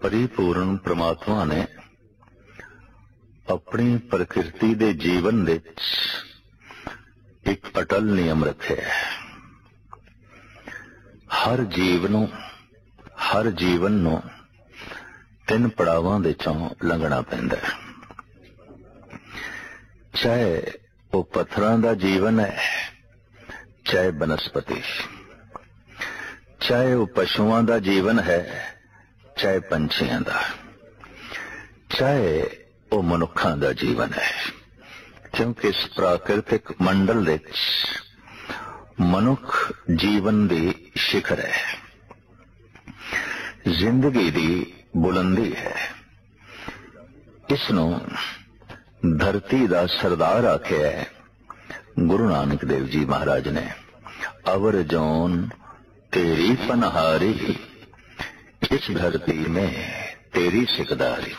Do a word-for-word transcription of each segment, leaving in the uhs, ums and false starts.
परिपूर्ण परमात्मा ने अपनी प्रकृति दे जीवन दे एक अटल नियम रखे है। हर जीव नूं हर जीवन नूं तीन पड़ावां दे चों लंघना पैंदा है। चाहे वो पत्थरां दा जीवन है, चाहे बनस्पति, चाहे वो पशुआं दा जीवन है, चाहे पंछियां दा, चाहे वो मनुखां दा जीवन है। क्योंकि इस प्राकृतिक मंडल दे मनुख जीवन दी शिखर है, जिंदगी दी बुलंदी है। इसनों धरती दा सरदार आख्या है गुरु नानक देव जी महाराज ने। अवर जोन तेरी पनहारी, इस धरती में तेरी सिकदारी।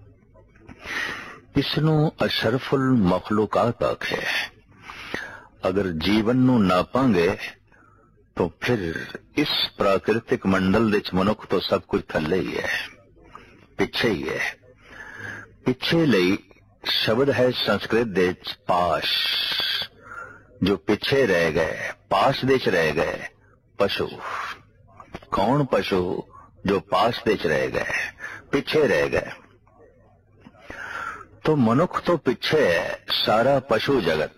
इसनों अशरफुल मखलूकात आखे। अगर जीवन नू नापांगे तो फिर इस प्राकृतिक मंडल विच मनुख तो सब कुछ थल्ले ही है, पिछे ही है। पिछे लई शब्द है संस्कृत दे पाश, जो पिछे रह गए, पाश देच रह गए पशु। कौन पशु? जो पाश देच रह गए, पिछे रह गए। तो मनुख तो पिछे है सारा पशु जगत,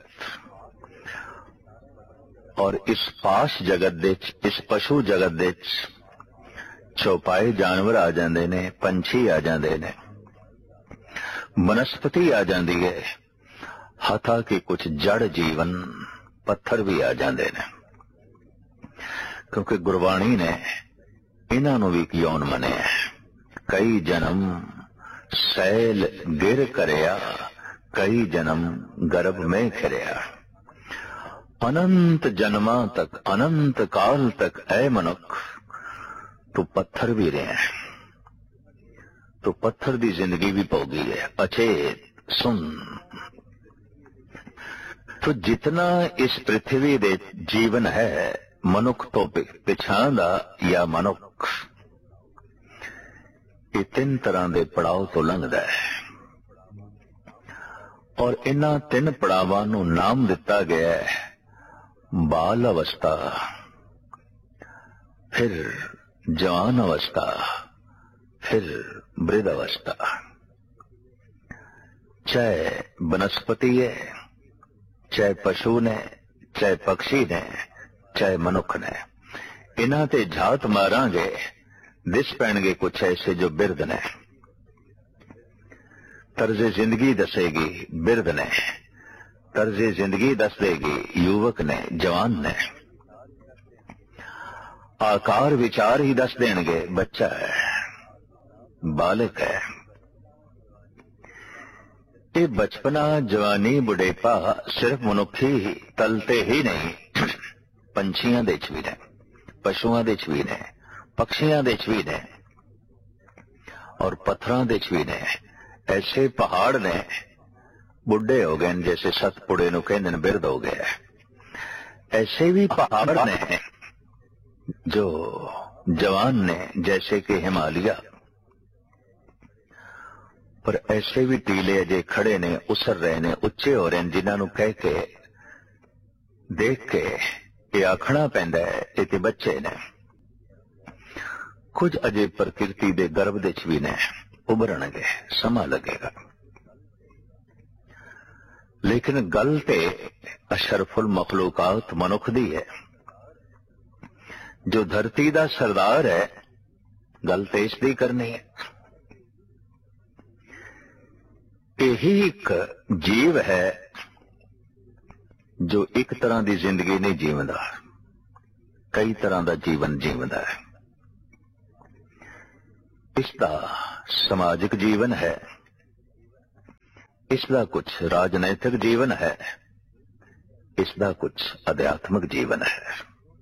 और इस पाश जगत दे इस पशु जगत दे चौपाए जानवर आ जाते ने, पंछी आ जाते ने, वनस्पति आ जाती है, हथा के कुछ जड़ जीवन पत्थर भी आ जाते ने। क्योंकि गुरबाणी ने इन्हां नूं भी यौन मनिया। कई जन्म सैल गिर करया, कई जन्म गर्भ में खिरया। अनंत जन्मा तक, अनंत काल तक ऐ मनुख तू पत्थर भी रहे। तो पत्थर दी जिंदगी भी पौगी है, अचेत सुन। तो जितना इस पृथ्वी दे जीवन है, मनुख तो पिछां दा या मनुख, ये तीन तरह दे पड़ाव तो लंघदा है। और इन्हां तीन पड़ावां नूं नाम दिता गया है बाल अवस्था, फिर जवान अवस्था, फिर वृद्ध अवस्था। चाहे वनस्पति है, चाहे पशु ने, चाहे पक्षी ने, चाहे मनुख ने, इन्हां ते झात मारांगे दिस पैणगे कुछ ऐसे जो बिरध ने। तर्जे जिंदगी दसेगी बिरध ने, तर्जे जिंदगी दस देगी युवक ने, जवान ने। आकार विचार ही दस देंगे बच्चा है, बालक है। ये बचपना, जवानी, बुढ़ेपा सिर्फ मनुखी तलते ही नहीं, पंछियां दे च भी ने, पशुआं दे च भी ने, पक्षियां दे च भी ने, और पत्थरां दे च भी ने। ऐसे पहाड़ ने बुढ़े हो गए, जैसे सतपुड़े नूं कहंदे ने बिरध हो गया। ऐसे भी पहाड़ ने जो जवान ने, जैसे कि हिमालय। पर ऐसे भी टीले अजे खड़े ने, उसर रहे ने, उच्चे हो रहे ने, जिन्हां नूं कह के देख के ये आखना पैंदा है ये ते बच्चे ने। कुछ अजे प्रकृति दे गर्भ दे च भी ने, उभरनगे, समा लगेगा। लेकिन गल ते अशरफुल मखलूकात मनुख दी है, जो धरती दा सरदार है। गल ते इसदी करनी है। यही एक जीव है जो एक तरह की जिंदगी नहीं जीवंदा, कई तरह का जीवन जीवंदा है। इसका समाजिक जीवन है, इसका कुछ राजनैतिक जीवन है, इसका कुछ अध्यात्मिक जीवन है।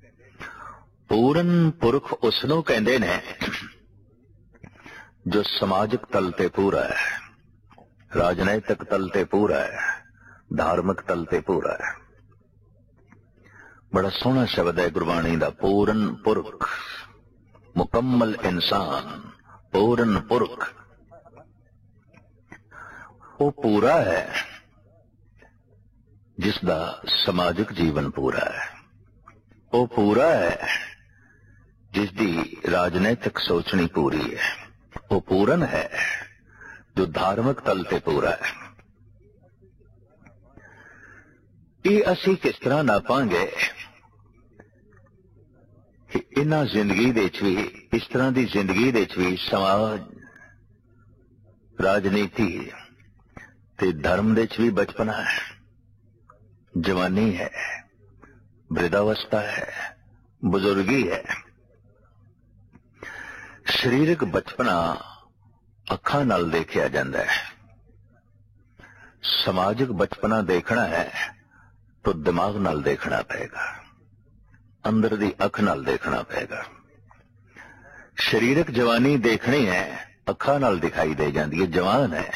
पूरन पुरख उसनों कहंदे ने जो समाजिक तल ते पूरा है, राजनैतिक तल ते पूरा है, धार्मिक तल ते पूरा है। बड़ा सोहना शब्द है गुरबाणी दा, पूरन पुरख, मुकम्मल इंसान, पूरन पुरख, वो पूरा है जिसदा समाजिक जीवन पूरा है। वो पूरा है जिसदी राजनैतिक सोचनी पूरी है। वो पूरन है जो धार्मिक तल ते पूरा है। ये असी किस तरह नापांगे कि इन्हां जिंदगी दे विच भी, इस तरह की जिंदगी दे विच भी समाज, राजनीति ते धर्म दे विच भी बचपना है, जवानी है, वृद्धावस्था है, बुजुर्गी है। शरीरक बचपना अखां नाल देखिया जांदा है, समाजिक बचपना देखना है तो दिमाग नाल देखना पएगा, अंदर दी अख नाल देखना पएगा। शरीरक जवानी देखनी है, अखां नाल दिखाई दे जाती है, जवान है।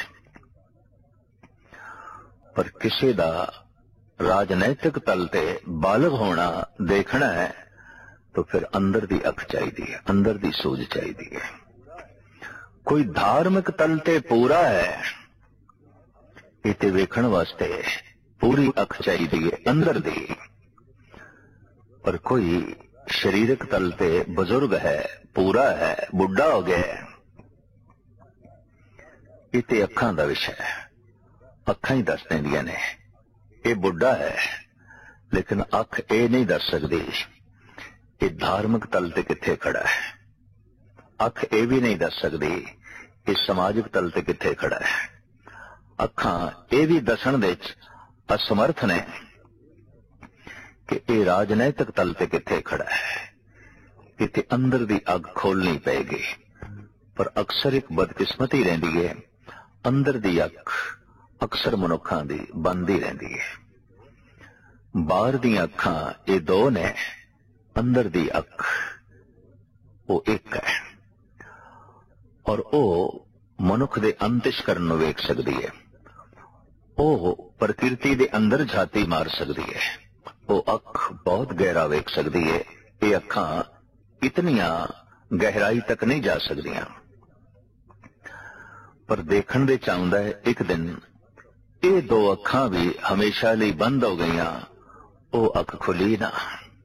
पर किसी दा राजनैतिक तल ते बालग होना देखना है तो फिर अंदर दी अख चाहिए है, अंदर दी सूझ चाहिए है। कोई धार्मिक तल ते पूरा है, इते वेखण वास्ते पूरी अख चाहिए है, अंदर दी। पर कोई शरीरक तल ते बुजुर्ग है, पूरा है, बुढ़ा हो गया है, इते अखां दा विषय है। अखां ही दस देंदियां ने ये बुढ़ा है, लेकिन अख ये नहीं दस सकती ये धार्मिक तल ते किथे खड़ा है। अख ये भी नहीं दस सकती ये समाजिक तल ते किथे खड़ा है। अखां ये भी दसन दे असमर्थ ने कि ये राजनैतिक तल ते किथे खड़ा है। इते अंदर दी अग खोलनी पेगी। पर अक्सर एक बदकिस्मती रहिंदी है, अंदर दी अख अक्सर मनुखां दी बंदी रहिंदी है। बाहर दी अखां ये दो ने, अंदर दी अख वो एक है। और वो मनुख दे अंतਿਸ਼ਕਰਨ ਨੂੰ ਵੇਖ सकती है, वो प्रकृति दे अंदर झाती मार सकती है। वो अख बहुत गहरा वेख सकती है। ये अखां इतनियां गहराई तक नहीं जा सकदियां। पर देखण दे चाहुंदा है एक दिन ये दो अखां भी हमेशा ਲਈ बंद हो गईयां, वो अख खुली ना।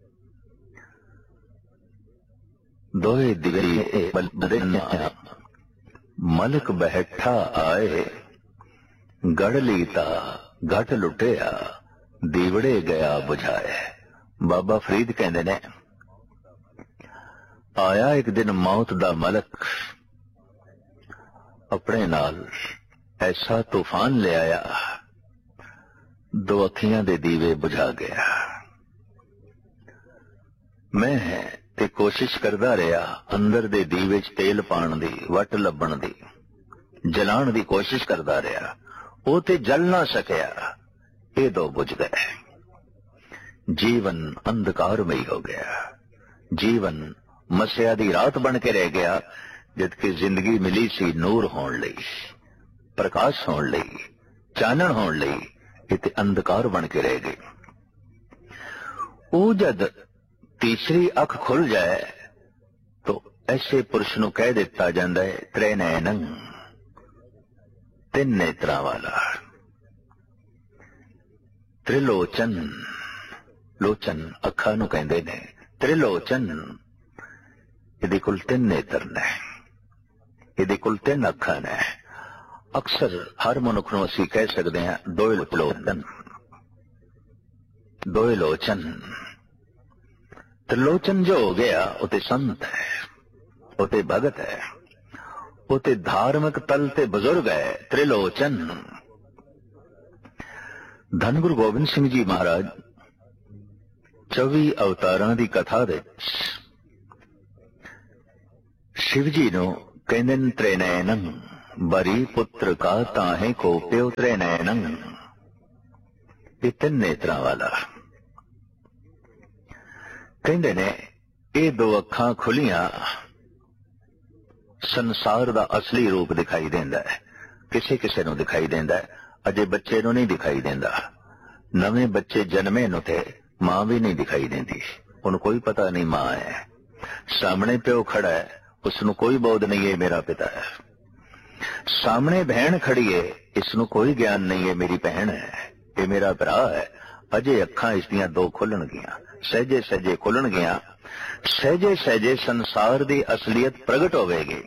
दोए दिवे बलदे मलक बैठा आए, गढ़ लीता घट लुटिया, दीवड़े गया बुझाए। बाबा फरीद कहंदे ने, आया एक दिन मौत दा मलक, अपने नाल ऐसा तूफान ले आया, दो अखियां दे दीवे बुझा गया। मैं ते कोशिश करदा रहा, अंदर दे दीवे च तेल पाण दी, वट लभण दी, जलाण दी कोशिश करदा रहा। वो ते जल ना सकया, ये दो बुझ गए। जीवन अंधकारमयी हो गया। जीवन मस्या दी रात बन के रह गया, जबकि जिंदगी मिली सी नूर होण लई, प्रकाश होण लई, चानण होण लई। इते अंधकार बन के रह गई। वो जद तीसरी अख खुल जाए तो ऐसे पुरुष नूं कह दिता जांदा है त्रै नैनन, तीन नेत्रां वाला। त्रिलोचन, लोचन अखां नूं कहंदे ने, त्रिलोचन इहदे कोल तीन नेत्र ने, इहदे कोल तीन अखां ने। अक्सर हर मनुख नूं असीं कह सकदे हां दोए लोचन, दोए लोचन। त्रिलोचन जो हो गया उते संत है, उते भगत है, उते धार्मिक तल ते बुजुर्ग है। त्रिलोचन धन गुरु गोबिंद सिंह जी महाराज चौबी अवतारां दी कथा दे शिव जी नूं कहंदे ने त्रिनयनन, बरी पुत्र का ताहे को प्यो त्रिनयनन। ये तीन नेत्रां वाला। कहंदे ने ये दो अखां खुलियां, संसार दा असली रूप दिखाई देंदा है। किसे किसे नूं दिखाई देंदा है, अजे बच्चे नूं नहीं दिखाई देंदा। नवें बच्चे जन्मे नूं ते मां भी नहीं दिखाई देंदी, उन्हें कोई पता नहीं मां है। सामने प्यो खड़ा है, उसनूं कोई बोध नहीं है मेरा पिता है। सामने बहन खड़ी है, इसनूं कोई ज्ञान नहीं है मेरी बहन है, ये मेरा भरा है। अजे अखां इसदियां दो खुलणगियां, सहजे सहजे खुलणगियां, सहजे सहजे संसार दी असलियत प्रगट होवेगी।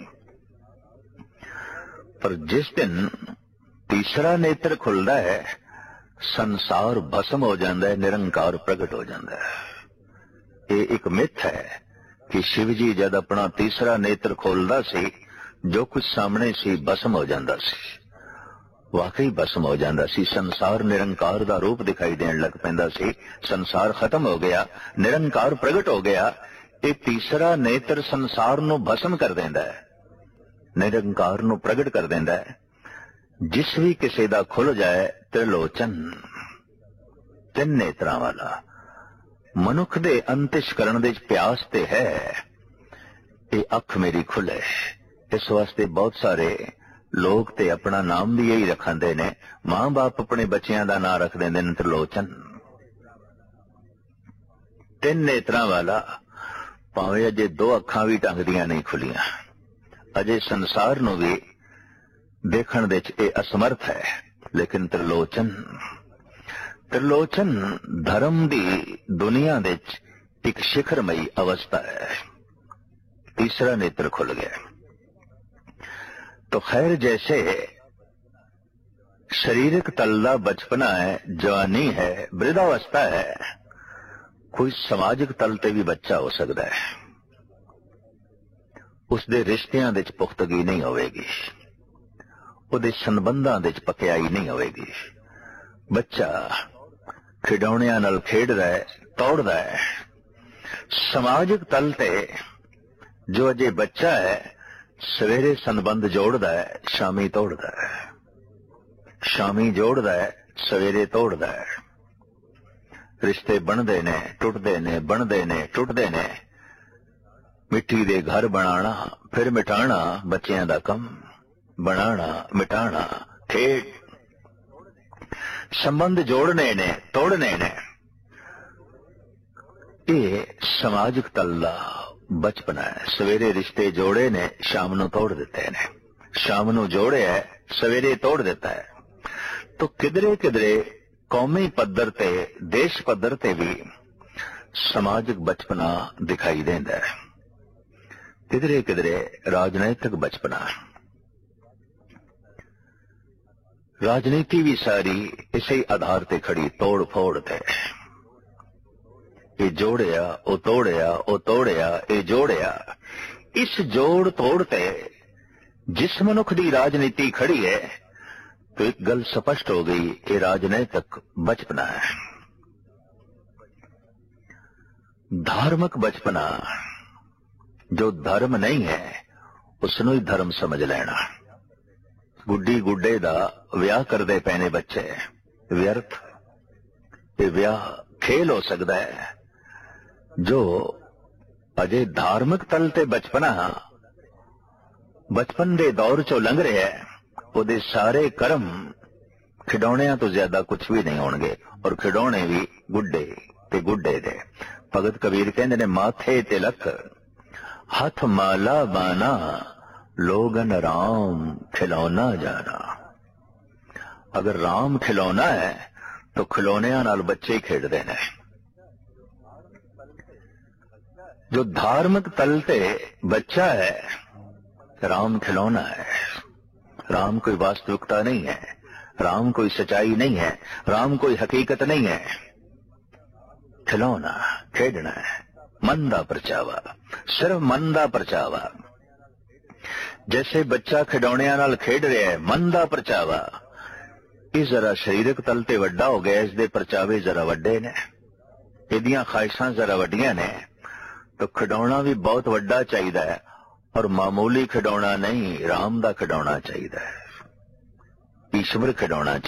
पर जिस दिन तीसरा नेत्र खुलदा है, संसार भस्म हो जाता है, निरंकार प्रगट हो जाता है। ये एक मिथ है कि शिव जी जब अपना तीसरा नेत्र खोलदा सी, जो कुछ सामने सी भस्म हो जाता सी, वाकई भस्म हो जाता सी। संसार निरंकार दा रूप दिखाई देन लग पैंदा सी, संसार खत्म हो गया, निरंकार प्रगट हो गया। ये तीसरा नेत्र संसार नू भस्म कर देंदा है, निरंकार नू प्रगट कर देंदा है। जिस भी किसी दा खुल जाए त्रिलोचन, तीन नेत्रां वाला, मनुख दे अंतਿਸ਼ਕਰਨ दे प्यास ते है ये अख मेरी खुले। इस वास्ते बहुत सारे लोग ते अपना नाम भी यही रखते ने, मां बाप अपने बच्चों का नाम रख देंगे त्रिलोचन। तीन नेत्रां वाला, भावें अजे दो अखां भी ढंग दियां नहीं खुलियां, अजे संसार नूं भी देखण दे च असमर्थ है, लेकिन त्रिलोचन, त्रिलोचन धर्म दी दुनिया दे च एक शिखरमई अवस्था है। तीसरा नेत्र खुल गया तो खैर, जैसे शारीरिक तलदा बचपना है, जवानी है, वृद्धावस्था है, कोई समाजिक तल ते भी बच्चा हो सकता है। उसदे रिश्तियां दे च पुख्तगी नहीं होवेगी, ਉਹਦੇ ਸੰਬੰਧਾਂ ਦੇ ਚ ਪਕਿਆਈ नहीं होवेगी। बच्चा खिडौणियां नाल खेडदा है, तोड़दा है। समाजिक तल ते जो अजे बच्चा है, सवेरे संबंध जोड़दा है, शामी तोड़दा है, शामी जोड़दा है, सवेरे तोड़दा है। रिश्ते बनदे ने, टुटदे ने, बनदे ने, टुटदे ने। मिट्टी दे घर बनाना फिर मिटाना बच्चियां दा कम, बनाना मिटाना खेड। संबंध जोड़ने ने, तोड़ने ने। ये समाजिक तल्ला बचपना है। सवेरे रिश्ते जोड़े ने, शाम नू तोड़ दिते ने, शाम नू जोड़े है, सवेरे तोड़ देता है। तो किधरे किधरे कौमी पद्धर ते, देश पद्धर ते भी समाजिक बचपना दिखाई देंदा है, किधरे किधरे राजनैतिक बचपना। राजनीति भी सारी इसे आधार ते खड़ी, तोड़ फोड़ ते। ये जोड़िया, ओ तोड़िया, ओ तोड़िया, ये जोड़िया। इस जोड़ तोड़ ते जिस मनुख दी राजनीति खड़ी है, तो एक गल स्पष्ट हो गई कि राजनैतिक बचपना है। धार्मिक बचपना, जो धर्म नहीं है उसनू ही धर्म समझ लेना। गुड्डी गुड्डे दा विआह करदे पैने बच्चे, व्यर्थ। ये विआह खेल हो सकता है। जो अजे धार्मिक तल ते बचपना बचपन दे दौर चो लंघ रहा है, ਉਹਦੇ सारे कर्म खिडौणियां तो ज्यादा कुछ भी नहीं होणगे, और खिडौणे भी गुड्डे ते गुड्डे दे। भगत कबीर कहंदे ने, माथे तिलक हथ माला बाना, लोगन राम खिलौना जाना। अगर राम खिलौना है तो खिलौनियां नाल बच्चे खेडदे ने। जो धार्मिक तल ते बच्चा है, राम खिलौना है। राम कोई वास्तविकता नहीं है, राम कोई सच्चाई नहीं है, राम कोई हकीकत नहीं है। खिलौना खेडना है, मन दा परचावा, सिर्फ मन दा परचावा। जैसे बच्चा खिडौणियां नाल खेड रहा है, मन दा परचावा। ये जरा शरीरक तल ते वड्डा हो गया, इसदे परचावे जरा वड्डे ने, इहदियां ख्वाहिशां जरा वड्डियां ने। तो खिडौना भी बहुत वड्डा चाहिदा है, और मामूली खिडौना नहीं, राम दा खिडौना चाहिदा है, ईश्वर खिडौना।